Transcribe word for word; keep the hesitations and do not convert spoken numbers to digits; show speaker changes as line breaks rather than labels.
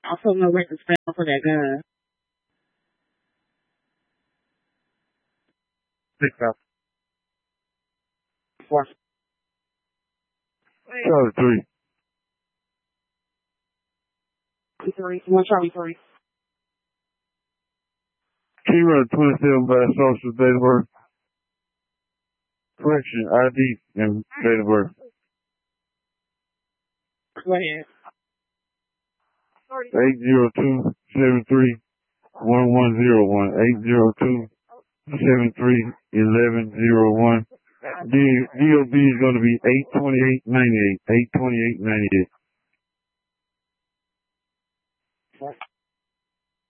Also, no records found for that gun.
Six out.
Four.
Charlie three.
Three. One Charlie three.
Can you run a twenty-seven by social date of birth? Correction, I D and date of birth.
Go ahead.
Eight zero two seven three one one zero one. Eight zero two seven three eleven zero one. D O B is going to be eight twenty-eight ninety-eight. Eight twenty-eight ninety-eight.